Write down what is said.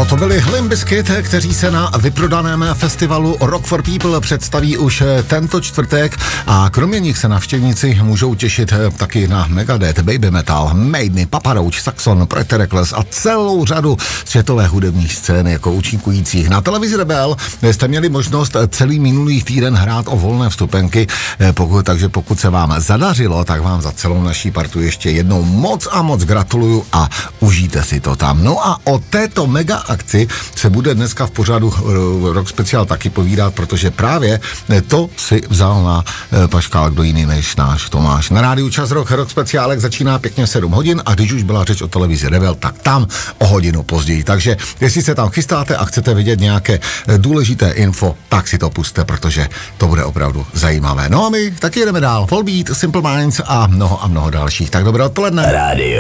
Toto byli Limp Bizkit, kteří se na vyprodaném festivalu Rock for People představí už tento čtvrtek a kromě nich se navštěvníci můžou těšit taky na Megadeth, Baby Metal, Maiden, Papa Roach, Saxon, Preterekles a celou řadu světové hudební scény jako účinkujících. Na televizi Rebel jste měli možnost celý minulý týden hrát o volné vstupenky, takže pokud se vám zadařilo, tak vám za celou naší partu ještě jednou moc a moc gratuluju a užijte si to tam. No a o této mega akci se bude dneska v pořadu Rock Special taky povídat, protože právě to si vzal na paškál kdo jiný než náš Tomáš. Na rádiu Čas Rock Speciálek začíná pěkně 7 hodin a když už byla řeč o televizi Rebel, tak tam o hodinu později. Takže jestli se tam chystáte a chcete vidět nějaké důležité info, tak si to pusťte, protože to bude opravdu zajímavé. No a my taky jdeme dál. Volbeat, Simple Minds a mnoho dalších. Tak dobré odpoledne. Radio